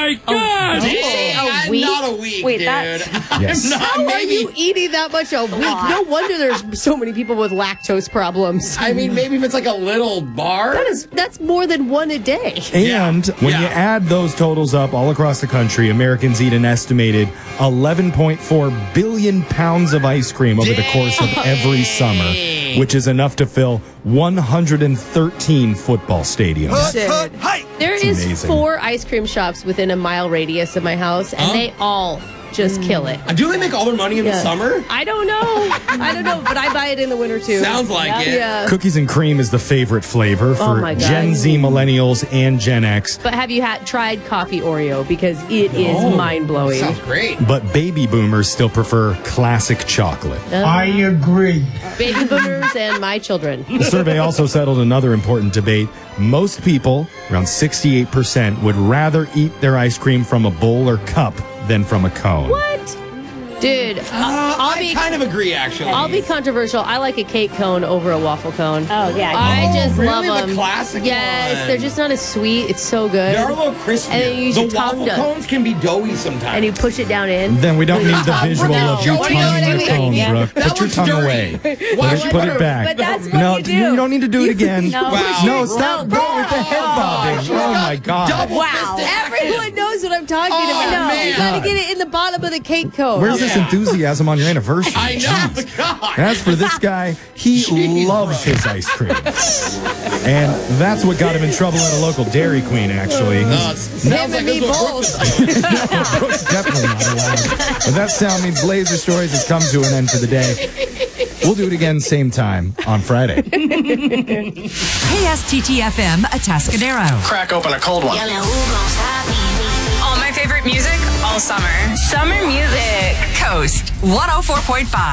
my God! Did you say a week? Not a week, Wait, dude. Yes. How are you eating that much a week? No wonder there's so many people with lactose problems. I mean, maybe if it's like a little bar. That's more than one a day. And when you add those totals up all across the country, Americans eat an estimated 11.4 billion pounds of ice cream over the course of every summer, which is enough to fill 113 football stadiums. There is amazing. 4 ice cream shops within a mile radius of my house, and they all just kill it. Do they make all their money in the summer? I don't know, but I buy it in the winter too. Sounds like it. Yeah. Cookies and cream is the favorite flavor for my God. Gen Z, millennials, and Gen X. But have you tried coffee Oreo? Because it is mind-blowing. Sounds great. But baby boomers still prefer classic chocolate. I agree. Baby boomers and my children. The survey also settled another important debate. Most people, around 68%, would rather eat their ice cream from a bowl or cup than from a cone. What? Dude, I kind of agree, actually. I'll be controversial. I like a cake cone over a waffle cone. Oh, yeah. I just really? love them. The classic Yes, one. they're just not as sweet. It's so good. They're a little crispier. And then you use the your tongue waffle cones can be doughy sometimes. and you push it down in. Then we don't need the visual of you No. tonguing your Yeah. cone, Yeah. Brooke. That Put your looks tongue dirty. away. Why Put it would- back. But that's what No, you do. you don't need to do it again. No. Wow. No, stop. Go with the head bobbing. Oh, my God. Wow. Everyone knows what I'm talking about. man. You gotta get it in the bottom of the cake cone. Where's this enthusiasm on your anniversary? I know. Jeez. God. As for this guy, he Jeez, loves bro. his ice cream. And that's what got him in trouble at a local Dairy Queen, actually. Sounds like me this what both. Brooke was No, Brooke's definitely not allowed. But that sound means Laser Stories has come to an end for the day. We'll do it again same time on Friday. KSTT-FM Atascadero. Crack open a cold one. All my favorite music all summer. Summer music. Coast 104.5.